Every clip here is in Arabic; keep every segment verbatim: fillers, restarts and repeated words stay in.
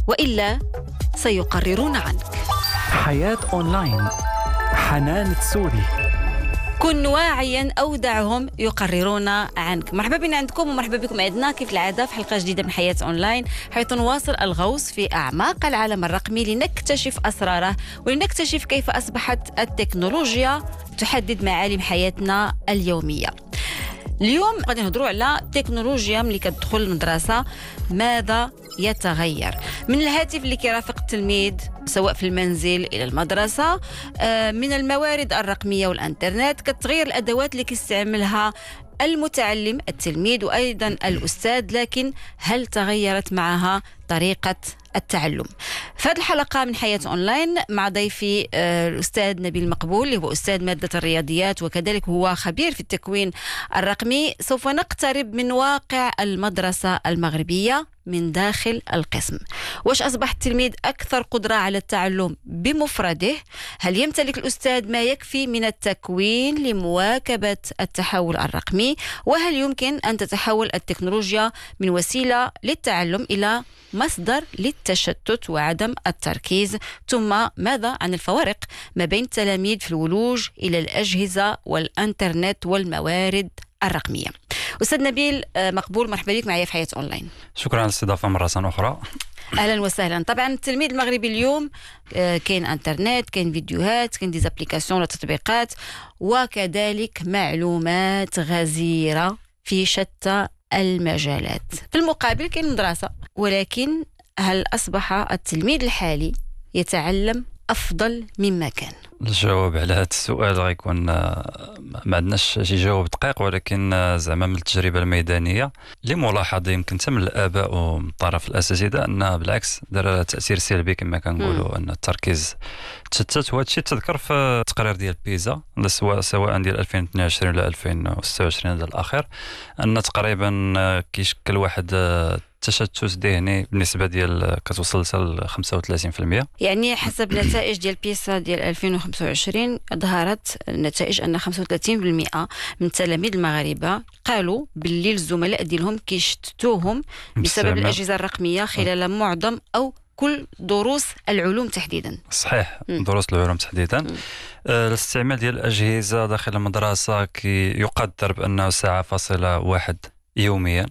وإلا سيقررون عنك. حياة أونلاين. حنان تسوري. كن واعيا أو دعهم يقررون عنك. مرحبا بنا عندكم ومرحبا بكم عندنا كيف العادة في حلقة جديدة من حياة أونلاين، حيث نواصل الغوص في أعماق العالم الرقمي لنكتشف أسراره ولنكتشف كيف أصبحت التكنولوجيا تحدد معالم حياتنا اليومية. اليوم غادي نهضروا على تكنولوجيا ملي كتدخل المدرسة ماذا يتغير من الهاتف اللي كيرافق التلميذ سواء في المنزل إلى المدرسة، من الموارد الرقمية والإنترنت، كتغير الأدوات اللي كيستعملها المتعلم التلميذ وأيضا الأستاذ، لكن هل تغيرت معها طريقة التعلم؟ في هذه الحلقة من حياة أونلاين مع ضيفي الأستاذ نبيل مقبول اللي هو أستاذ مادة الرياضيات وكذلك هو خبير في التكوين الرقمي. سوف نقترب من واقع المدرسة المغربية من داخل القسم. واش أصبح التلميذ أكثر قدرة على التعلم بمفرده؟ هل يمتلك الأستاذ ما يكفي من التكوين لمواكبة التحول الرقمي؟ وهل يمكن أن تتحول التكنولوجيا من وسيلة للتعلم إلى مصدر للتشتت وعدم التركيز؟ ثم ماذا عن الفوارق ما بين التلاميذ في الولوج إلى الأجهزة والإنترنت والموارد الرقمية؟ أستاذ نبيل مقبول، مرحبا بك معي في حياة أونلاين. شكرا على الاستضافة مرة أخرى. أهلا وسهلا. طبعا التلميذ المغربي اليوم كاين انترنت، كاين فيديوهات، كاين ديزابليكاسيون وتطبيقات وكذلك معلومات غزيرة في شتى المجالات. في المقابل كاين المدرسة، ولكن هل أصبح التلميذ الحالي يتعلم أفضل مما كان؟ الجواب على هذا السؤال غيكون ما عندناش شي جواب دقيق، ولكن زعما من التجربه الميدانيه اللي ملاحظه يمكن حتى من الاباء ومن طرف الاساتذه ان بالعكس دار تاثير سلبي كما كنقولوا، ان التركيز تشتت. وهذا الشيء تذكر في التقرير ديال بيزا سواء سواء ديال ألفين واثنين وعشرين ولا ألفين وستة وعشرين هذا الاخير، ان تقريبا كيشكل واحد تشتت ذهني بالنسبه ديال كتوصل ل خمسة وثلاثين بالمئة. يعني حسب نتائج ديال بيسا ديال ألفين وخمسة وعشرين ظهرت النتائج ان خمسة وثلاثين بالمئة من التلاميذ المغاربه قالوا باللي الزملاء ديالهم كيشتتوهم بسبب الاجهزه الرقميه خلال معظم او كل دروس العلوم تحديدا. صحيح. م. دروس العلوم تحديدا. آه الاستعمال ديال الاجهزه داخل المدرسه كي يقدر بانه ساعه فاصله واحد يوميا،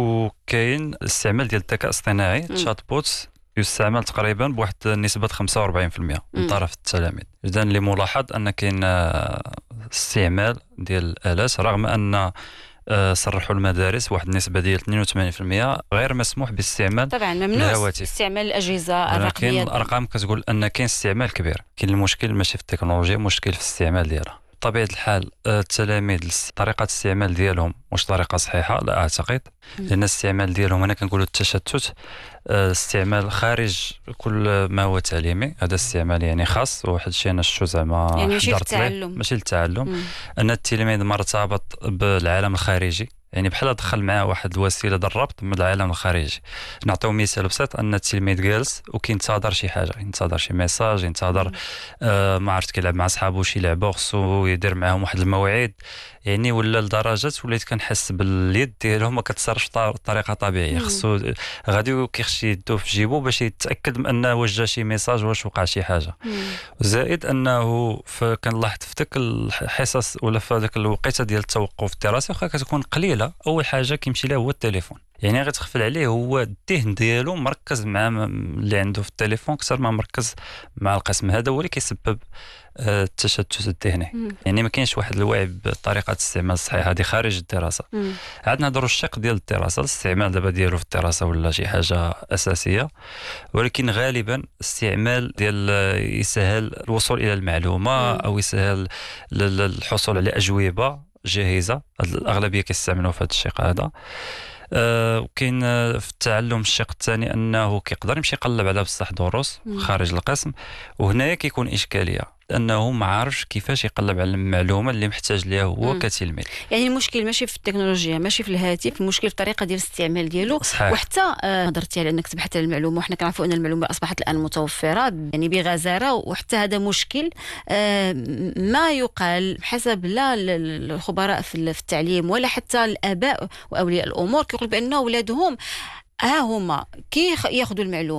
وكاين الاستعمال ديال الذكاء الاصطناعي تشات بوتس يستعمل تقريبا بواحد نسبه خمسة وأربعين بالمئة من طرف التلاميذ. اذا اللي ملاحظ ان كاين استعمال ديال الالات، رغم ان صرحوا المدارس واحد النسبه ديال اثنين وثمانين بالمئة غير مسموح باستعمال طبعا ممنوع الهواتف. استعمال الاجهزه الرقميه، لكن الارقام كتقول ان كاين استعمال كبير. كاين المشكل ماشي في التكنولوجيا، مشكل في الاستعمال ديالها. بطبيعه الحال التلاميذ طريقه الاستعمال ديالهم واش طريقه صحيحه؟ لا اعتقد، لان الاستعمال ديالهم انا كنقولوا التشتت، استعمال خارج كل ما هو تعليمي، هذا استعمال يعني خاص، وواحد الشيء انا شفتو زعما يعني ماشي للتعلم، ماشي للتعلم، ان التلميذ مرتبط بالعالم الخارجي، يعني بحال دخل معاه واحد الوسيله ديال الربط من العالم الخارجي. نعطيو مثال بسيط، ان التلميذ جالس وكينتظر شي حاجه، ينتظر شي ميساج، ينتظر آه ما عرفت كيلعب مع صحابو شي لعبه خصو يدير معاهم واحد الموعد، يعني ولا لدرجه وليت كنحس باليد ديالهم ما كتصرفش بطريقه طبيعيه، خصو غادي كيخشي يدو في جيبو باش يتاكد من انه واش جا شي ميساج، واش وقع شي حاجه. زائد انه كنلاحظ في ديك الحصص ولا في ديك الوقيته ديال التوقف الدراسي واخا كتكون قليله، اول حاجه كيمشي لها هو التليفون، يعني غتغفل عليه، هو الذهن ديالو مركز مع اللي عنده في التليفون اكثر ما مركز مع القسم. هذا هو اللي كيسبب التشتت الذهني. يعني ما كاينش واحد الوعي بطريقه الاستعمال الصحيحه هذه خارج الدراسه. عاد نهضروا الشق ديال الدراسه، الاستعمال دابا ديالو في الدراسه ولا شي حاجه اساسيه، ولكن غالبا استعمال ديال يسهل الوصول الى المعلومه او يسهل الحصول على اجوبه جاهزه، الاغلبيه كيستعملوا في هذا الشق هذا. وكاين أه في التعلم الشق الثاني انه كيقدر يمشي يقلب على بصح دروس خارج القسم، وهنايا كيكون اشكاليه انه ما عارفش كيفاش يقلب على المعلومه اللي محتاج ليها هو مم. كتلميذ. يعني المشكل ماشي في التكنولوجيا، ماشي في الهاتف، المشكل في الطريقه ديال الاستعمال ديالو. صحيح. وحتى هضرتي على انك تبحث على المعلومه، وحنا كنعرفوا ان المعلومه اصبحت الان متوفره يعني بغزاره، وحتى هذا مشكل. ما يقال حسب لا الخبراء في التعليم ولا حتى الاباء واولياء الامور كيقول بان اولادهم ها هما كي ياخذوا المعلومه